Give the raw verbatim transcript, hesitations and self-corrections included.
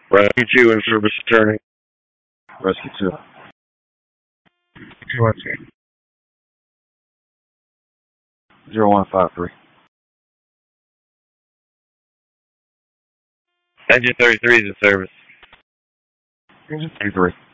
Rescue two in service attorney. Rescue two. Two one two. Zero one five three. Engine thirty-three is in service. Engine thirty-three.